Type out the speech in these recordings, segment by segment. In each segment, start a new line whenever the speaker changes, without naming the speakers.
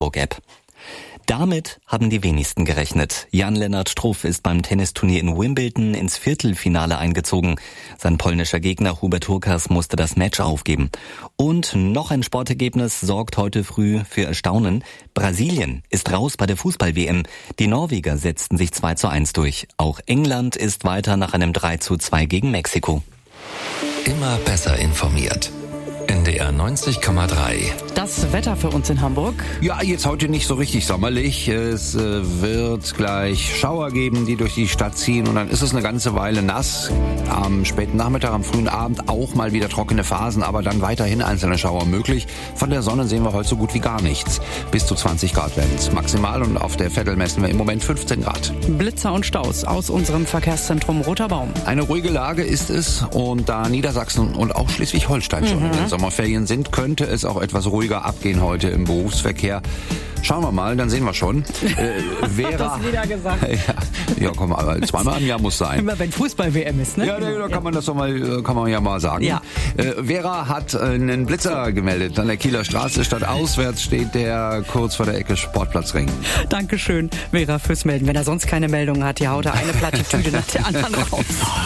App. Damit haben die wenigsten gerechnet. Jan-Lennart Struff ist beim Tennisturnier in Wimbledon ins Viertelfinale eingezogen. Sein polnischer Gegner Hubert Hurkacz musste das Match aufgeben. Und noch ein Sportergebnis sorgt heute früh für Erstaunen. Brasilien ist raus bei der Fußball-WM. Die Norweger setzten sich 2:1 durch. Auch England ist weiter nach einem 3:2 gegen Mexiko.
Immer besser informiert. NDR 90,3.
Das Wetter für uns in Hamburg.
Ja, jetzt heute nicht so richtig sommerlich. Es wird gleich Schauer geben, die durch die Stadt ziehen. Und dann ist es eine ganze Weile nass. Am späten Nachmittag, am frühen Abend auch mal wieder trockene Phasen, aber dann weiterhin einzelne Schauer möglich. Von der Sonne sehen wir heute so gut wie gar nichts. Bis zu 20 Grad werden es maximal und auf der Vettel messen wir im Moment 15 Grad.
Blitzer und Staus aus unserem Verkehrszentrum Roter Baum.
Eine ruhige Lage ist es und da Niedersachsen und auch Schleswig-Holstein schon in den Sommerferien sind, könnte es auch etwas ruhiger abgehen heute im Berufsverkehr. Schauen wir mal, dann sehen wir schon.
Vera, das wieder gesagt.
Ja, komm mal, zweimal im Jahr muss sein.
Immer wenn Fußball-WM ist, ne?
Ja, da kann man das doch mal, kann man ja mal sagen.
Ja.
Vera hat einen Blitzer gemeldet an der Kieler Straße. Statt auswärts steht der kurz vor der Ecke Sportplatzring.
Dankeschön, Vera, fürs Melden. Wenn er sonst keine Meldungen hat, hier haut er eine Plattitüde nach der anderen raus.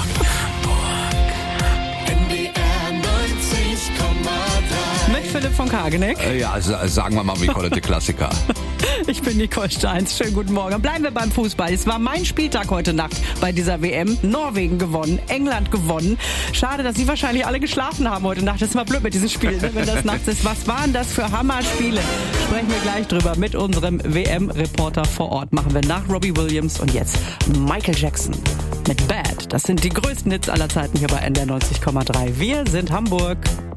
Mit Philipp von Kageneck.
Ja, also sagen wir mal wie Kollette Klassiker.
Ich bin Nicole Steins. Schönen guten Morgen. Bleiben wir beim Fußball. Es war mein Spieltag heute Nacht bei dieser WM. Norwegen gewonnen, England gewonnen. Schade, dass Sie wahrscheinlich alle geschlafen haben heute Nacht. Das ist mal blöd mit diesem Spiel, ne, wenn das nachts ist. Was waren das für Hammerspiele? Sprechen wir gleich drüber mit unserem WM-Reporter vor Ort. Machen wir nach Robbie Williams und jetzt Michael Jackson mit Bad. Das sind die größten Hits aller Zeiten hier bei NDR 90,3. Wir sind Hamburg.